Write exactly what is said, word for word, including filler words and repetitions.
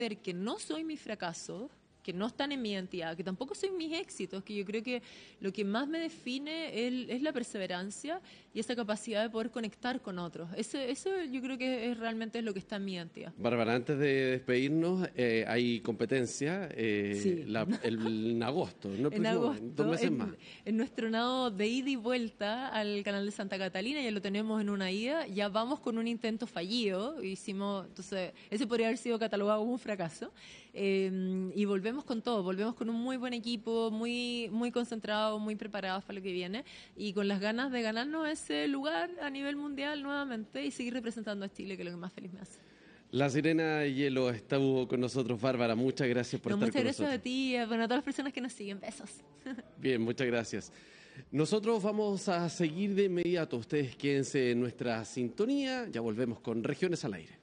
que no soy mi fracaso, que no están en mi identidad, que tampoco soy mis éxitos, que yo creo que lo que más me define es, es la perseverancia y esa capacidad de poder conectar con otros. Eso, eso yo creo que es realmente lo que está en mi identidad. Bárbara, antes de despedirnos, eh, hay competencia eh, Sí. la, el, en agosto, ¿no? El En próximo, agosto, dos meses en, más. en nuestro nado de ida y vuelta al canal de Santa Catalina, ya lo tenemos en una ida, ya vamos con un intento fallido, hicimos, entonces ese podría haber sido catalogado como un fracaso, eh, y volvemos con todo, volvemos con un muy buen equipo, muy, muy concentrado, muy preparados para lo que viene y con las ganas de ganarnos ese lugar a nivel mundial nuevamente y seguir representando a Chile, que es lo que más feliz me hace. La Sirena de Hielo estuvo con nosotros, Bárbara. Muchas gracias por No, estar muchas con gracias nosotros. a ti y a, bueno, a todas las personas que nos siguen. Besos. Bien, muchas gracias. Nosotros vamos a seguir de inmediato. Ustedes quédense en nuestra sintonía. Ya volvemos con Regiones al Aire.